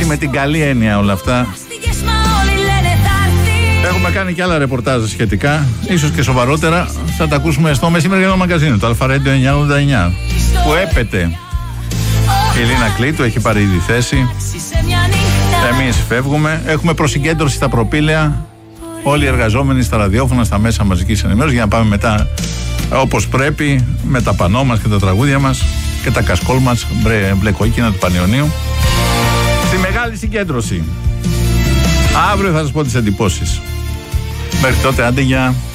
με την καλή έννοια όλα αυτά. Έχουμε κάνει και άλλα ρεπορτάζ σχετικά, ίσως και σοβαρότερα. Θα τα ακούσουμε στο μεσημεριανό μαγκαζίνο, το Αλφαρέντιο 989, που έπεται. Η Ελίνα Κλήτου έχει πάρει ήδη θέση. Εμείς φεύγουμε. Έχουμε προσυγκέντρωση στα προπήλαια. Όλοι οι εργαζόμενοι στα ραδιόφωνα, στα μέσα μαζικής ενημέρωσης, για να πάμε μετά όπως πρέπει με τα πανό μας και τα τραγούδια μας και τα κασκόλ μας μπλε κόκκινα του Πανιωνίου. Στη μεγάλη συγκέντρωση. Αύριο θα σας πω τις εντυπώσεις. Μέχρι τότε, άντε, για...